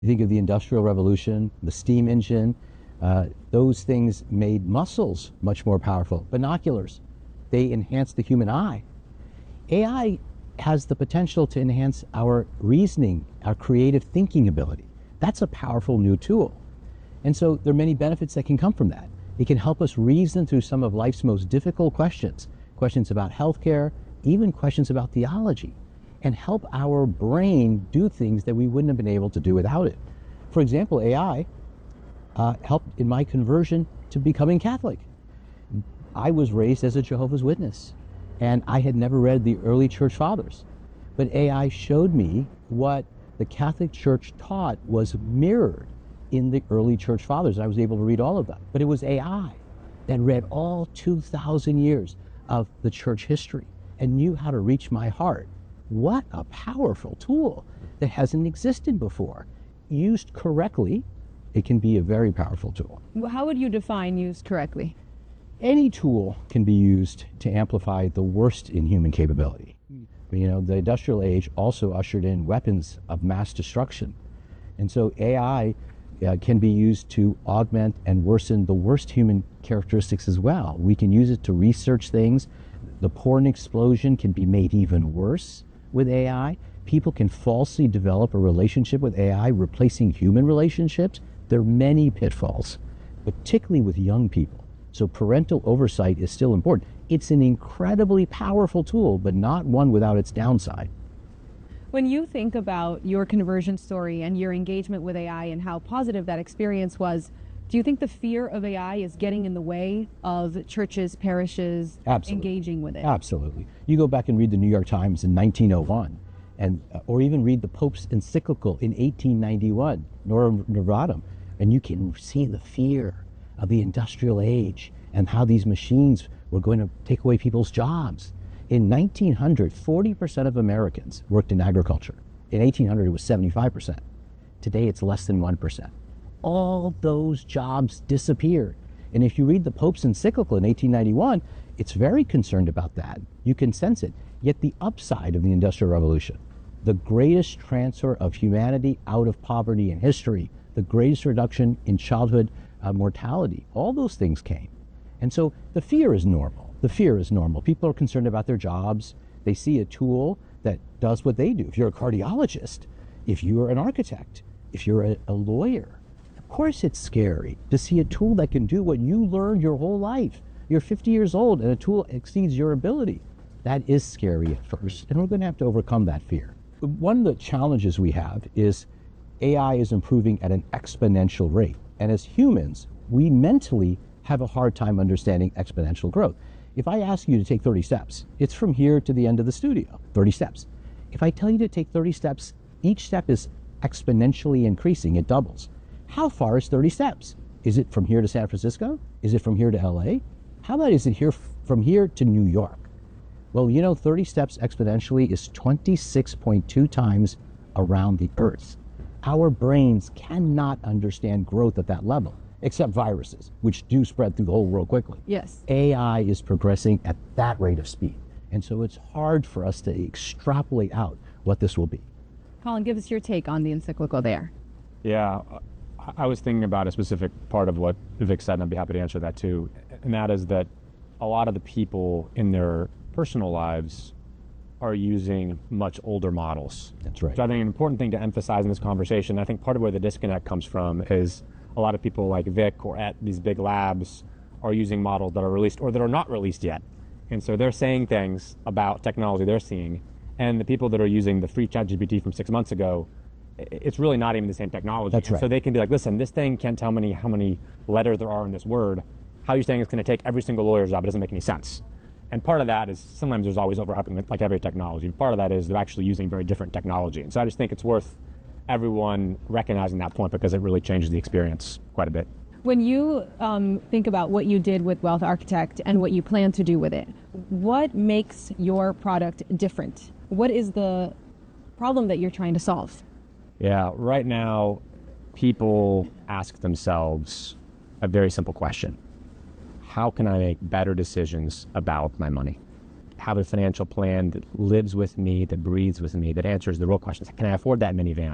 You think of the Industrial Revolution, the steam engine, those things made muscles much more powerful. Binoculars, they enhanced the human eye. AI has the potential to enhance our reasoning, our creative thinking ability. That's a powerful new tool. And so there are many benefits that can come from that. It can help us reason through some of life's most difficult questions, questions about healthcare, even questions about theology, and help our brain do things that we wouldn't have been able to do without it. For example, AI helped in my conversion to becoming Catholic. I was raised as a Jehovah's Witness, and I had never read the early church fathers. But AI showed me what the Catholic Church taught was mirrored in the early church fathers. I was able to read all of them. But it was AI that read all 2,000 years of the church history and knew how to reach my heart. What a powerful tool that hasn't existed before. Used correctly, it can be a very powerful tool. How would you define used correctly? Any tool can be used to amplify the worst in human capability. You know, the industrial age also ushered in weapons of mass destruction. And so AI can be used to augment and worsen the worst human characteristics as well. We can use it to research things. The porn explosion can be made even worse with AI. People can falsely develop a relationship with AI, replacing human relationships. There are many pitfalls, particularly with young people. So parental oversight is still important. It's an incredibly powerful tool, but not one without its downside. When you think about your conversion story and your engagement with AI and how positive that experience was, do you think the fear of AI is getting in the way of churches, parishes engaging with it? Absolutely. You go back and read the New York Times in 1901, or even read the Pope's encyclical in 1891, Norum Novatum, and you can see the fear of the industrial age and how these machines were going to take away people's jobs. In 1900, 40% of Americans worked in agriculture. In 1800, it was 75%. Today, it's less than 1%. All those jobs disappeared. And if you read the Pope's encyclical in 1891, it's very concerned about that. You can sense it. Yet the upside of the Industrial Revolution, the greatest transfer of humanity out of poverty in history, the greatest reduction in childhood mortality, all those things came. And so the fear is normal. The fear is normal. People are concerned about their jobs. They see a tool that does what they do. If you're a cardiologist, if you're an architect, if you're a lawyer, of course it's scary to see a tool that can do what you learned your whole life. You're 50 years old and a tool exceeds your ability. That is scary at first, and we're going to have to overcome that fear. One of the challenges we have is AI is improving at an exponential rate. And as humans, we mentally have a hard time understanding exponential growth. If I ask you to take 30 steps, it's from here to the end of the studio, 30 steps. If I tell you to take 30 steps, each step is exponentially increasing, it doubles. How far is 30 steps? Is it from here to San Francisco? Is it from here to LA? How about is it from here to New York? Well, you know, 30 steps exponentially is 26.2 times around the Earth. Our brains cannot understand growth at that level, except viruses, which do spread through the whole world quickly. Yes. AI is progressing at that rate of speed. And so it's hard for us to extrapolate out what this will be. Colin, give us your take on the encyclical there. Yeah, I was thinking about a specific part of what Vic said, and I'd be happy to answer that too. And that is that a lot of the people in their personal lives are using much older models. That's right. So I think an important thing to emphasize in this conversation, I think part of where the disconnect comes from is a lot of people like Vic or at these big labs are using models that are released or that are not released yet. And so they're saying things about technology they're seeing, and the people that are using the free ChatGPT from 6 months ago, it's really not even the same technology. That's right. So they can be like, listen, this thing can't tell me how many letters there are in this word. How are you saying it's going to take every single lawyer's job? It doesn't make any sense. And part of that is sometimes there's always overhyping with like every technology. Part of that is they're actually using very different technology. And so I just think it's worth everyone recognizing that point because it really changes the experience quite a bit. When you think about what you did with Wealth Architect and what you plan to do with it, what makes your product different? What is the problem that you're trying to solve? Yeah, right now, people ask themselves a very simple question. How can I make better decisions about my money? Have a financial plan that lives with me, that breathes with me, that answers the real questions. Can I afford that minivan?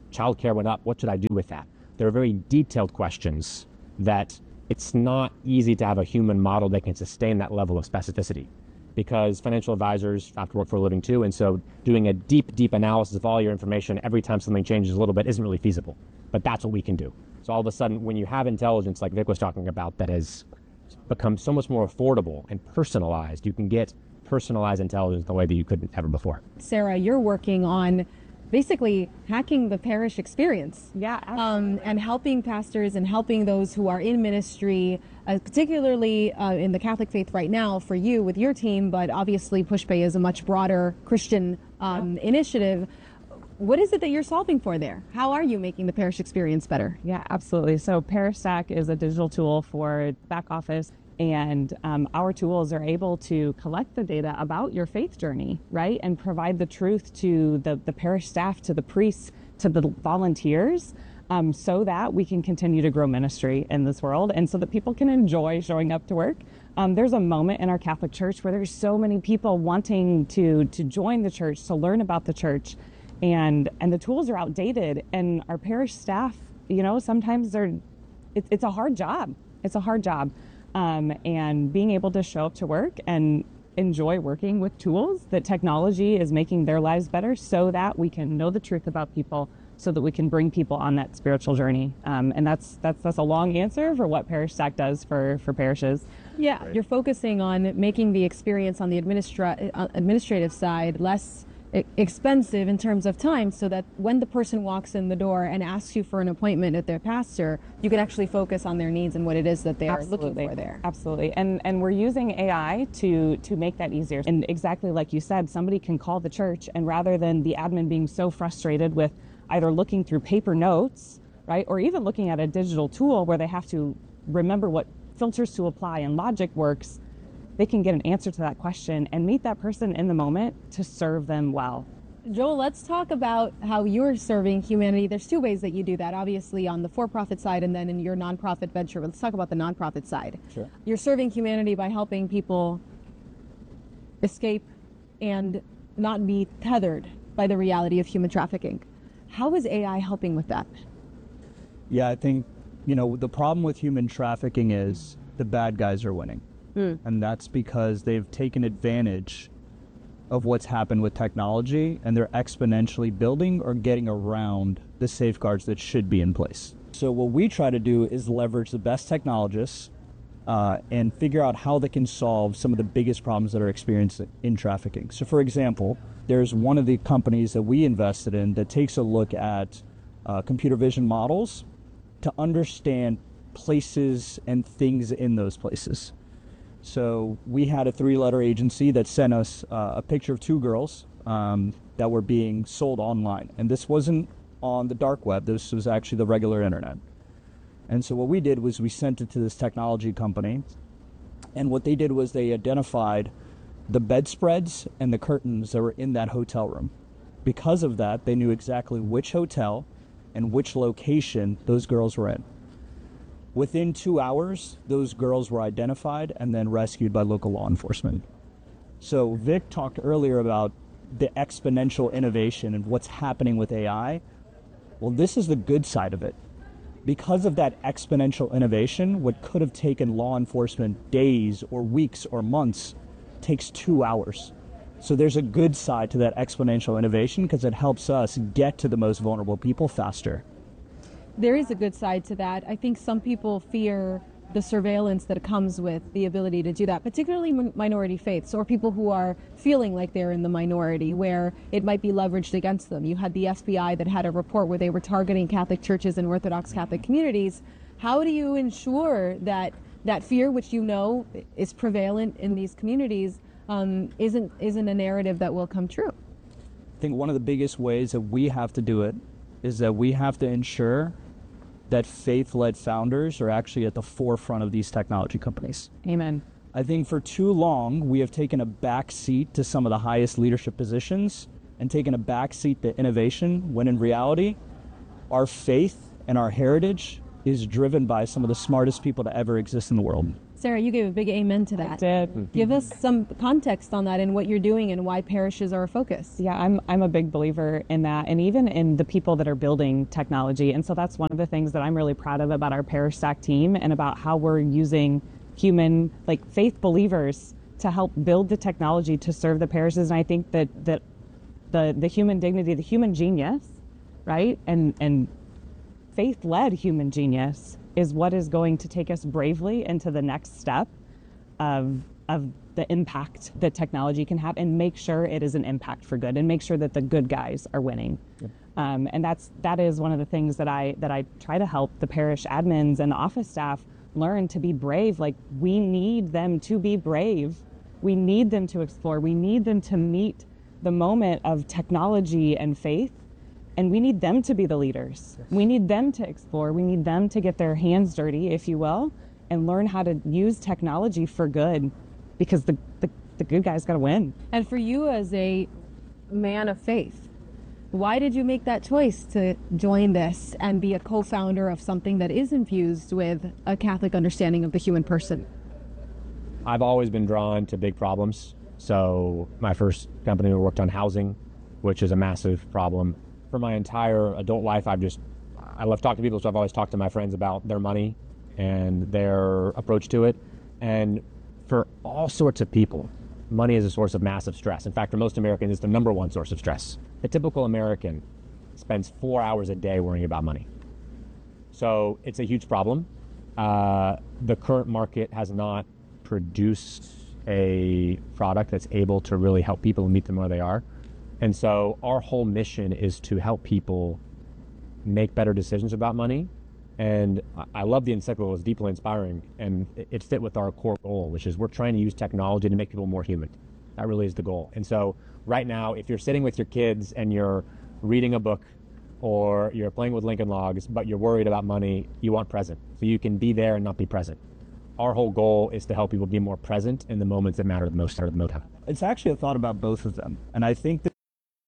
childcare went up. What should I do with that? There are very detailed questions that it's not easy to have a human model that can sustain that level of specificity, because financial advisors have to work for a living too. And so doing a deep analysis of all your information every time something changes a little bit isn't really feasible. But that's what we can do. So all of a sudden, when you have intelligence like Vic was talking about that has become so much more affordable and personalized, you can get personalized intelligence the way that you couldn't ever before. Sarah, you're working on basically hacking the parish experience. Yeah, absolutely. And helping pastors and helping those who are in ministry, particularly in the Catholic faith right now for you with your team, but obviously PushPay is a much broader Christian initiative. What is it that you're solving for there? How are you making the parish experience better? Yeah, absolutely. So ParishStack is a digital tool for back office, and our tools are able to collect the data about your faith journey, right? And provide the truth to the parish staff, to the priests, to the volunteers, so that we can continue to grow ministry in this world and so that people can enjoy showing up to work. There's a moment in our Catholic Church where there's so many people wanting to join the church, to learn about the church, and the tools are outdated, and our parish staff, sometimes it's a hard job. It's a hard job. And being able to show up to work and enjoy working with tools that technology is making their lives better so that we can know the truth about people, so that we can bring people on that spiritual journey. And that's a long answer for what ParishStack does for parishes. Yeah, right. You're focusing on making the experience on the administrative side less expensive in terms of time, so that when the person walks in the door and asks you for an appointment at their pastor, you can actually focus on their needs and what it is that they are looking for there. Absolutely. And we're using AI to make that easier. And exactly like you said, somebody can call the church, and rather than the admin being so frustrated with either looking through paper notes, right, or even looking at a digital tool where they have to remember what filters to apply and logic works, they can get an answer to that question and meet that person in the moment to serve them well. Joel, let's talk about how you're serving humanity. There's two ways that you do that, obviously on the for-profit side and then in your nonprofit venture. Let's talk about the nonprofit side. Sure. You're serving humanity by helping people escape and not be tethered by the reality of human trafficking. How is AI helping with that? Yeah, I think, the problem with human trafficking is the bad guys are winning. And that's because they've taken advantage of what's happened with technology, and they're exponentially building or getting around the safeguards that should be in place. So what we try to do is leverage the best technologists and figure out how they can solve some of the biggest problems that are experienced in trafficking. So for example, there's one of the companies that we invested in that takes a look at computer vision models to understand places and things in those places. So we had a 3-letter agency that sent us a picture of 2 girls that were being sold online. And this wasn't on the dark web. This was actually the regular internet. And so what we did was we sent it to this technology company. And what they did was they identified the bedspreads and the curtains that were in that hotel room. Because of that, they knew exactly which hotel and which location those girls were in. Within 2 hours, those girls were identified and then rescued by local law enforcement. So Vic talked earlier about the exponential innovation and what's happening with AI. Well, this is the good side of it. Because of that exponential innovation, what could have taken law enforcement days or weeks or months takes 2 hours. So there's a good side to that exponential innovation because it helps us get to the most vulnerable people faster. There is a good side to that. I think some people fear the surveillance that comes with the ability to do that, particularly minority faiths or people who are feeling like they're in the minority where it might be leveraged against them. You had the FBI that had a report where they were targeting Catholic churches and Orthodox Catholic communities. How do you ensure that that fear, which is prevalent in these communities, isn't a narrative that will come true? I think one of the biggest ways that we have to do it is that we have to ensure that faith-led founders are actually at the forefront of these technology companies. Amen. I think for too long, we have taken a back seat to some of the highest leadership positions and taken a back seat to innovation, when in reality, our faith and our heritage is driven by some of the smartest people to ever exist in the world. Sarah, you gave a big amen to that. Did. Give us some context on that and what you're doing and why parishes are a focus. Yeah, I'm a big believer in that, and even in the people that are building technology. And so that's one of the things that I'm really proud of about our Parish Stack team and about how we're using human, like faith believers, to help build the technology to serve the parishes. And I think that the human dignity, the human genius, right, and faith-led human genius is what is going to take us bravely into the next step of the impact that technology can have, and make sure it is an impact for good, and make sure that the good guys are winning. Yep. And that is one of the things that I try to help the parish admins and the office staff learn, to be brave. Like, we need them to be brave. We need them to explore. We need them to meet the moment of technology and faith. And we need them to be the leaders. Yes. We need them to explore. We need them to get their hands dirty, if you will, and learn how to use technology for good, because the good guys got to win. And for you as a man of faith, why did you make that choice to join this and be a co-founder of something that is infused with a Catholic understanding of the human person? I've always been drawn to big problems. So my first company worked on housing, which is a massive problem. For my entire adult life, I love talking to people, so I've always talked to my friends about their money and their approach to it. And for all sorts of people, money is a source of massive stress. In fact, for most Americans, it's the number one source of stress. The typical American spends 4 hours a day worrying about money. So it's a huge problem. The current market has not produced a product that's able to really help people and meet them where they are. And so our whole mission is to help people make better decisions about money. And I love the encyclical. It's deeply inspiring, and it fit with our core goal, which is we're trying to use technology to make people more human. That really is the goal. And so right now, if you're sitting with your kids and you're reading a book or you're playing with Lincoln Logs, but you're worried about money, you want present. So you can be there and not be present. Our whole goal is to help people be more present in the moments that matter the most. It's actually a thought about both of them. And I think that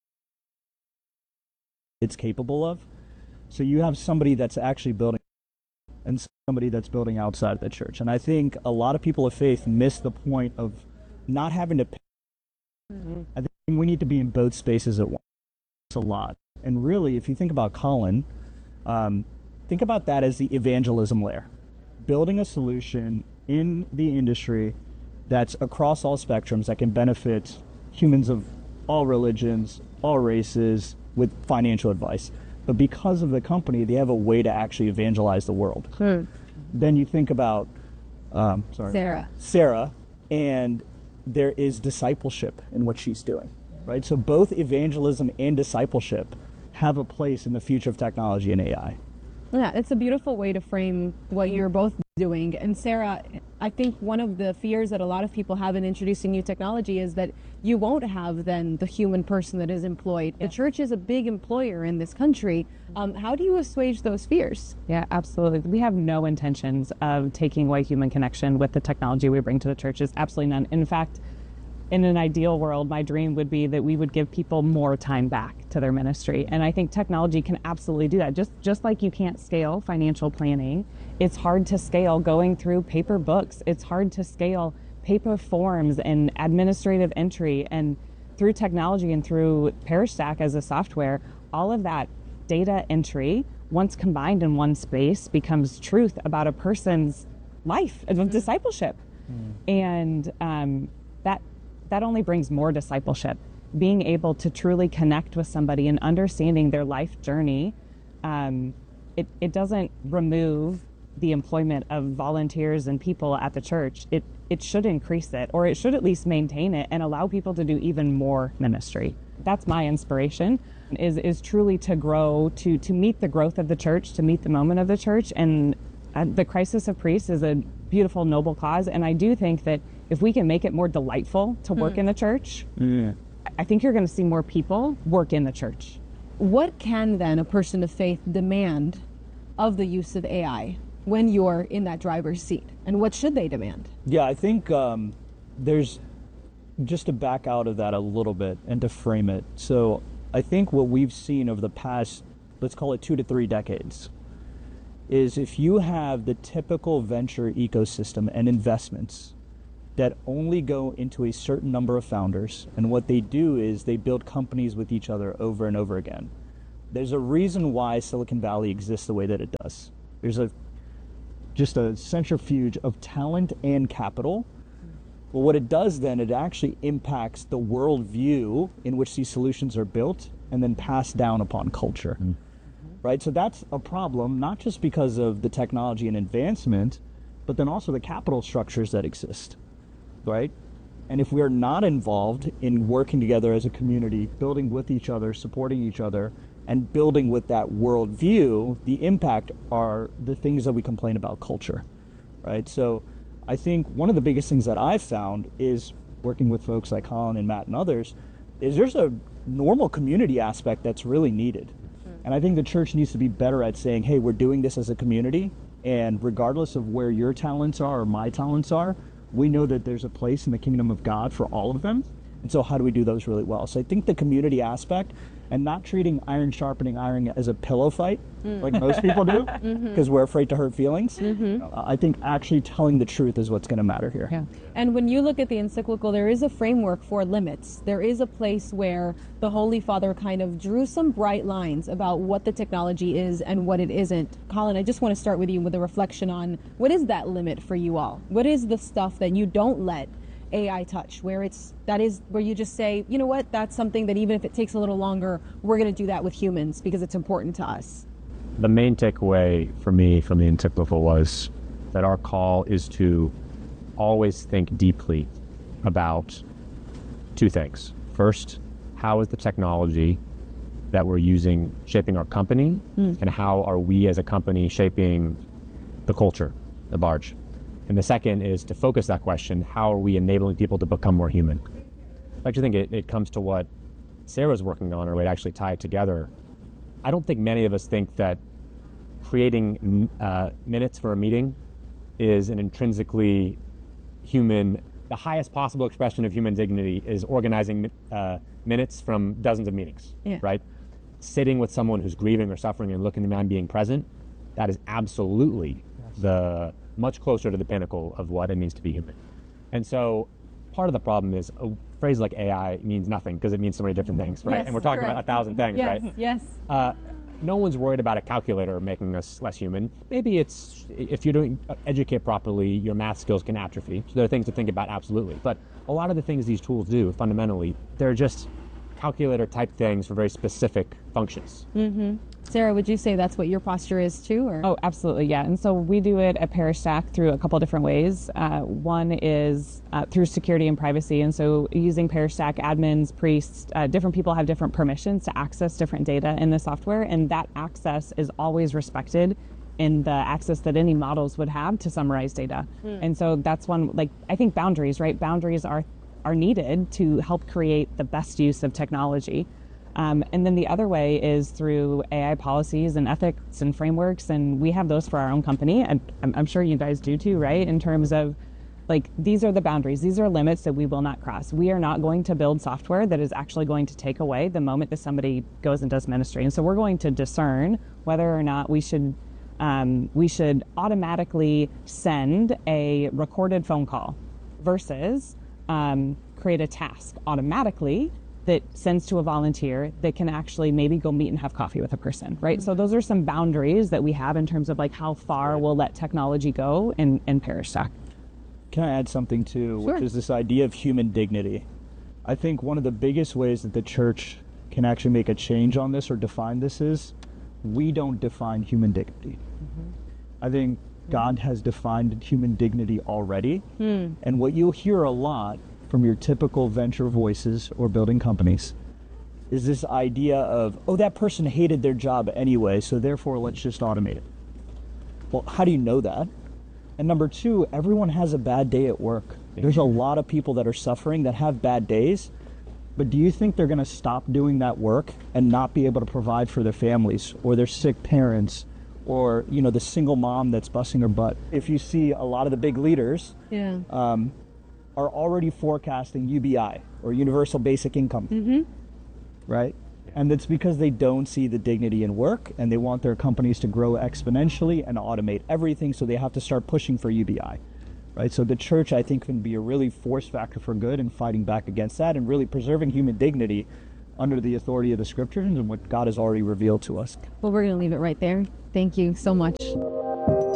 it's capable of. So you have somebody that's actually building and somebody that's building outside of the church. And I think a lot of people of faith miss the point of not having to pick. Mm-hmm. I think we need to be in both spaces at once. It's a lot. And really, if you think about Colin, think about that as the evangelism layer. Building a solution in the industry that's across all spectrums that can benefit humans of all religions, all races, with financial advice. But because of the company, they have a way to actually evangelize the world. Then you think about Sarah, and there is discipleship in what she's doing, right? So both evangelism and discipleship have a place in the future of technology and AI. Yeah, it's a beautiful way to frame what you're both doing. And Sarah, I think one of the fears that a lot of people have in introducing new technology is that you won't have then the human person that is employed. Yeah. The church is a big employer in this country. How do you assuage those fears? Yeah, absolutely. We have no intentions of taking away human connection with the technology we bring to the churches. Absolutely none. In fact, in an ideal world, my dream would be that we would give people more time back to their ministry. And I think technology can absolutely do that. Just like you can't scale financial planning, it's hard to scale going through paper books. It's hard to scale paper forms and administrative entry. And through technology and through Parish Stack as a software, all of that data entry, once combined in one space, becomes truth about a person's life of discipleship. And that only brings more discipleship. Being able to truly connect with somebody and understanding their life journey, it doesn't remove the employment of volunteers and people at the church. It should increase it, or it should at least maintain it and allow people to do even more ministry. That's my inspiration, is truly to grow, to meet the growth of the church, to meet the moment of the church. And the crisis of priests is a beautiful, noble cause. And I do think that if we can make it more delightful to work in the church, I think you're going to see more people work in the church. What can then a person of faith demand of the use of AI when you're in that driver's seat? And what should they demand? Yeah, I think there's, just to back out of that a little bit and to frame it. So I think what we've seen over the past, let's call it 2 to 3 decades, is if you have the typical venture ecosystem and investments that only go into a certain number of founders, and what they do is they build companies with each other over and over again. There's a reason why Silicon Valley exists the way that it does. There's just a centrifuge of talent and capital. Well, what it does then, it actually impacts the worldview in which these solutions are built and then passed down upon culture. Right? So that's a problem, not just because of the technology and advancement, but then also the capital structures that exist. Right? And if we're not involved in working together as a community, building with each other, supporting each other, and building with that worldview, the impact are the things that we complain about, culture. Right? So I think one of the biggest things that I've found is working with folks like Colin and Matt and others, is there's a normal community aspect that's really needed. And I think the church needs to be better at saying, hey, we're doing this as a community, and regardless of where your talents are or my talents are, we know that there's a place in the kingdom of God for all of them. And so how do we do those really well? So I think the community aspect, and not treating iron sharpening iron as a pillow fight, like most people do, because we're afraid to hurt feelings. I think actually telling the truth is what's going to matter here. Yeah. And when you look at the encyclical, there is a framework for limits. There is a place where the Holy Father kind of drew some bright lines about what the technology is and what it isn't. Colin, I just want to start with you with a reflection on what is that limit for you all? What is the stuff that you don't let AI touch, where you just say, you know what, that's something that even if it takes a little longer, we're going to do that with humans because it's important to us? The main takeaway for me from the encyclical was that our call is to always think deeply about two things. First, how is the technology that we're using shaping our company, and how are we as a company shaping the culture, the barge? And the second is to focus that question, how are we enabling people to become more human? I actually think it comes to what Sarah's working on, or way to actually tie it together. I don't think many of us think that creating minutes for a meeting is an intrinsically human, the highest possible expression of human dignity is organizing minutes from dozens of meetings, right? Sitting with someone who's grieving or suffering and looking at them and being present, that is absolutely the much closer to the pinnacle of what it means to be human. And so part of the problem is a phrase like AI means nothing because it means so many different things, right? Yes, and we're talking about 1,000 things, yes, right? Yes. No one's worried about a calculator making us less human. Maybe it's, if you don't educate properly, your math skills can atrophy. So there are things to think about, absolutely. But a lot of the things these tools do, fundamentally, they're just calculator type things for very specific functions. Sarah, would you say that's what your posture is too? Or? Oh, absolutely, yeah. And so we do it at Parish Stack through a couple different ways. One is through security and privacy. And so using Parish Stack admins, priests, different people have different permissions to access different data in the software. And that access is always respected in the access that any models would have to summarize data. And so that's one, like, I think boundaries, right? Boundaries are needed to help create the best use of technology. And then the other way is through AI policies and ethics and frameworks, and we have those for our own company, and I'm sure you guys do too, right? In terms of, like, these are the boundaries, these are limits that we will not cross. We are not going to build software that is actually going to take away the moment that somebody goes and does ministry. And so we're going to discern whether or not we should automatically send a recorded phone call versus create a task automatically that sends to a volunteer that can actually maybe go meet and have coffee with a person, right? So those are some boundaries that we have in terms of, like, how far we'll let technology go in Parish Stack. Can I add something too, Sure. which is this idea of human dignity? I think one of the biggest ways that the church can actually make a change on this or define this is we don't define human dignity. I think God has defined human dignity already. And what you'll hear a lot from your typical venture voices or building companies is this idea of, oh, that person hated their job anyway, so therefore let's just automate it. Well, how do you know that? And number two, everyone has a bad day at work. There's a lot of people that are suffering that have bad days, but do you think they're going to stop doing that work and not be able to provide for their families or their sick parents or, you know, the single mom that's busting her butt? If you see a lot of the big leaders are already forecasting UBI or universal basic income, right? And it's because they don't see the dignity in work, and they want their companies to grow exponentially and automate everything, so they have to start pushing for UBI. Right? So the church, I think, can be a really force factor for good in fighting back against that and really preserving human dignity under the authority of the scriptures and what God has already revealed to us. Well, we're going to leave it right there. Thank you so much.